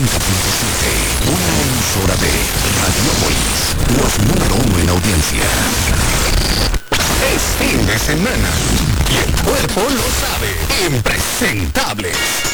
una emisora de Radiopolis, los número uno en audiencia. Es fin de semana y el cuerpo lo sabe. Impresentables.